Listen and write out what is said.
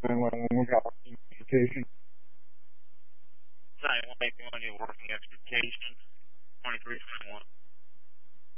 911, we got working expectation. 918, you want to working expectation, 2321.